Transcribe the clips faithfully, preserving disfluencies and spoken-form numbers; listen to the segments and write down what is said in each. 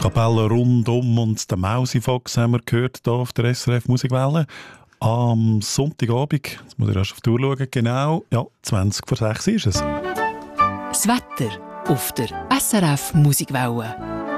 Kapelle rundum und der Mausifox haben wir gehört hier auf der S R F Musikwelle. Am Sonntagabend, jetzt muss ich erst auf die Uhr schauen, genau, ja, zwanzig vor sechs ist es. Das Wetter auf der S R F Musikwelle.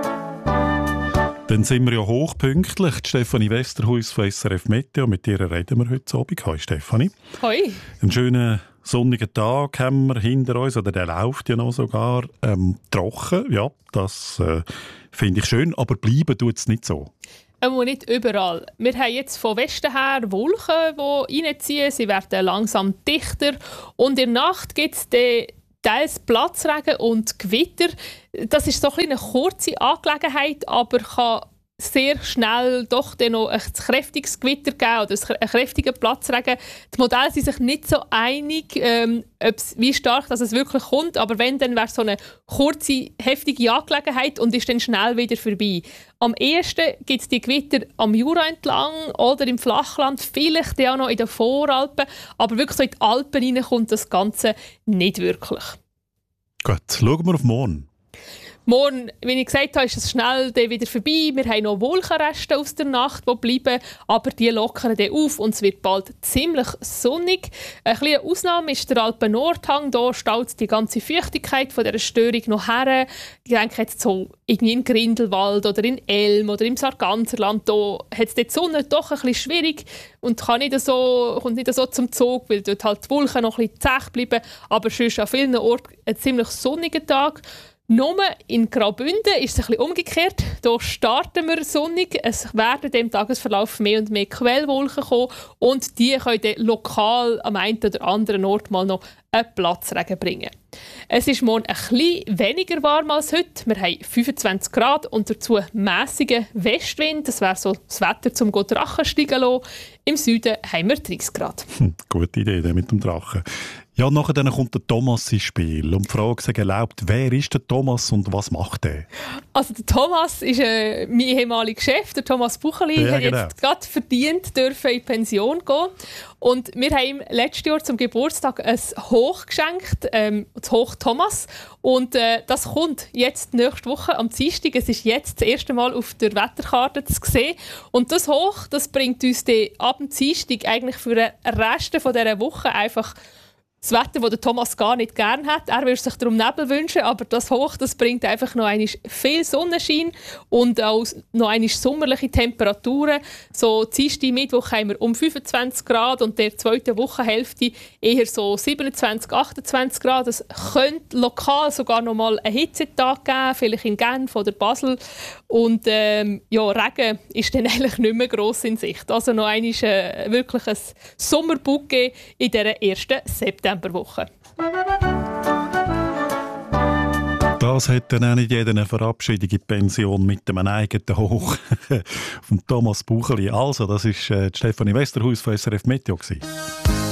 Dann sind wir ja hochpünktlich. Die Stefanie Westerhuis von S R F Meteo. Mit ihr reden wir heute Abend. Hallo Stefanie. Hoi. Einen schönen sonnigen Tag haben wir hinter uns, oder der läuft ja noch sogar ähm, trocken. Ja, das äh, finde ich schön, aber bleiben tut es nicht so. Aber nicht überall. Wir haben jetzt von Westen her Wolken, die reinziehen. Sie werden langsam dichter. Und in der Nacht gibt es teils Platzregen und Gewitter. Das ist so ein eine kurze Angelegenheit, aber kann sehr schnell doch dann noch ein kräftiges Gewitter geben oder einen kräftigen Platzregen. Die Modelle sind sich nicht so einig, ähm, wie stark dass es wirklich kommt, aber wenn, dann wäre es so eine kurze, heftige Angelegenheit und ist dann schnell wieder vorbei. Am ehesten gibt es die Gewitter am Jura entlang oder im Flachland, vielleicht auch noch in den Voralpen, aber wirklich so in die Alpen rein kommt das Ganze nicht wirklich. Gut, schauen wir auf morgen. Morgen, wie ich gesagt habe, ist es schnell wieder vorbei. Wir haben noch Wolkenreste aus der Nacht, die bleiben, aber die lockern dann auf und es wird bald ziemlich sonnig. Eine kleine Ausnahme ist der Alpen-Nordhang. Da staut die ganze Feuchtigkeit von dieser Störung noch her. Ich denke jetzt so irgendwie in Grindelwald oder in Elm oder im Sarganserland. Da hat es die Sonne doch ein bisschen schwierig und kann nicht so, kommt nicht so zum Zug, weil dort halt die Wolken noch ein bisschen zäh bleiben. Aber sonst an vielen Orten ein ziemlich sonniger Tag. Nur in Graubünden ist es ein bisschen umgekehrt. Hier starten wir sonnig. Es werden im Tagesverlauf mehr und mehr Quellwolken kommen und die können dann lokal am einen oder anderen Ort mal noch einen Platzregen bringen. Es ist morgen ein bisschen weniger warm als heute. Wir haben fünfundzwanzig Grad und dazu mässigen Westwind. Das wäre so das Wetter zum Drachen steigen lassen. Im Süden haben wir dreißig Grad. Hm, gute Idee der mit dem Drachen. Ja, nachher dann kommt der Thomas ins Spiel und die Frage sich erlaubt, wer ist der Thomas und was macht er? Also der Thomas ist äh, mein ehemaliger Chef, der Thomas Bucheli, ja, hat genau. jetzt gerade verdient dürfen in die Pension gehen. Und wir haben ihm letztes Jahr zum Geburtstag ein Hoch geschenkt, ähm, das Hoch Thomas. Und äh, das kommt jetzt nächste Woche am Dienstag. Es ist jetzt das erste Mal auf der Wetterkarte zu sehen. Und das Hoch, das bringt uns dann ab dem Dienstag eigentlich für den Rest von dieser Woche einfach das Wetter, das der Thomas gar nicht gerne hat. Er würde sich darum Nebel wünschen, aber das Hoch, das bringt einfach noch einmal viel Sonnenschein und auch noch einmal sommerliche Temperaturen. So Dienstag, Mittwoch haben wir um fünfundzwanzig Grad und der zweiten Wochenhälfte eher so siebenundzwanzig, achtundzwanzig Grad. Es könnte lokal sogar noch mal einen Hitzetag geben, vielleicht in Genf oder Basel. Und ähm, ja, Regen ist dann eigentlich nicht mehr gross in Sicht. Also noch einmal äh, wirklich ein Sommerbouquet in dieser ersten Septemberwoche. Das hat dann auch nicht jeder eine Verabschiedung in die Pension mit einem eigenen Hoch von Thomas Bucheli. Also, das war äh, Stefanie Westerhuis von S R F Meteo.